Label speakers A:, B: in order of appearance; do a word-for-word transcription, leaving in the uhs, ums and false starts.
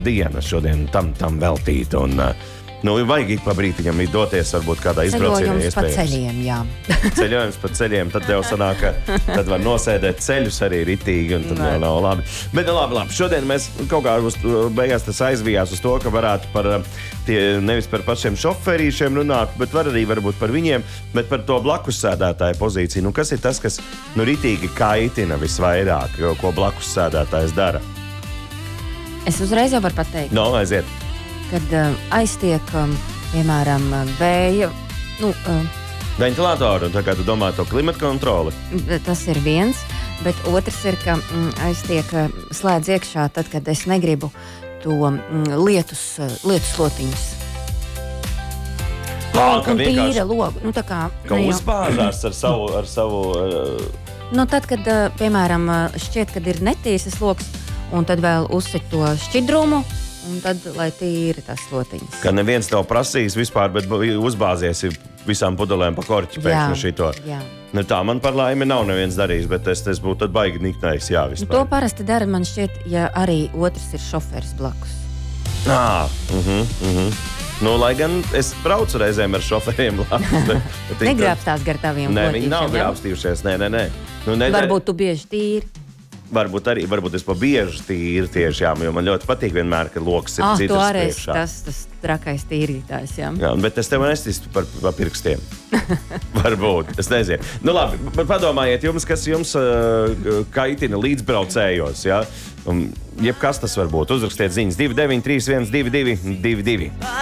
A: diena šodien tam, tam veltīt. Un, nu, vajag ik pa brītiņam doties, varbūt kādā izbraucienā
B: iespējams. Ceļojums pa ceļiem, jā.
A: Ceļojums pa ceļiem, tad tev sanāk, ka tad var nosēdēt ceļus arī ritīgi, un tad jau nav labi. Bet nu, labi, labi, šodien mēs kaut kā uz, beigās tas aizvijās uz to, ka varētu par tie, nevis par pašiem šoferīšiem runāt, bet var arī varbūt par viņiem, bet par to blakus sēdētāju pozīciju. Nu, kas ir tas, kas nu, ritīgi kaitina visvairāk, ko blakus sēdētājs dara?
B: Es uzreiz jau varu pateikt.
A: No, aiziet.
B: Kad uh, aiztiek, um, piemēram, vēja, nu, uh,
A: ventilātoru, un tā kā tu domā to klimata kontroli.
B: Tas ir viens, bet otrs ir, ka mm, aiztiek uh, slēdz iekšā tad, kad es negribu to mm, lietus, uh, lietus slotiņus.
A: Ah,
B: un un tīra logu. Nu, tā kā,
A: ka
B: ne jau-
A: uzbāžās ar savu... Ar savu uh,
B: Nu, tad, kad, uh, piemēram, uh, šķiet, kad ir netīsas logs, un tad vēl uzsit to šķidrumu, un tad, lai tīri tās slotiņas.
A: ka neviens tev prasīs vispār, bet uzbāzies visām pudelēm pa korķi pēkšņi šito.
B: Jā.
A: Nu, tā man par laimi nav neviens darījis, bet es, es būtu tad baigi niknējis, jā,
B: Nu, to
A: vispār.
B: parasti dara, man šķiet, ja arī otrs ir šoferis blakus.
A: Ā, mhm, mhm. Nu, lai gan es braucu reizēm ar šoferiem blakus. bet- bet viņi
B: Negrābstās gar taviem
A: Nē, viņi nav
B: potīšiem, jā?
A: grābstījušies, nē, nē, nē. Nu, ne,
B: Varbūt tu bieži tīri.
A: Varbūt arī, varbūt es pa bieži tīri tieši, jā, jo man ļoti patīk vienmēr, ka loks ir
B: Ah, tu
A: citrs
B: arī
A: priekšā.
B: tas, tas trakais tīrītājs, jā.
A: Jā, bet es tev nestistu par, par pirkstiem. Varbūt, es nezinu. Nu labi, bet padomājiet, jums, kas jums uh, kaitina līdzbraucējos, ja? Un, jebkas tas var būt. Uzrakstiet ziņas divi deviņi trīs viens divi divi divi divi.